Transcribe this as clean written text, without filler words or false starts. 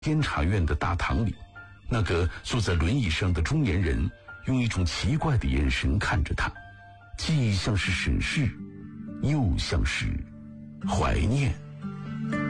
监察院的大堂里，那个坐在轮椅上的中年人用一种奇怪的眼神看着他，既像是审视，又像是怀念。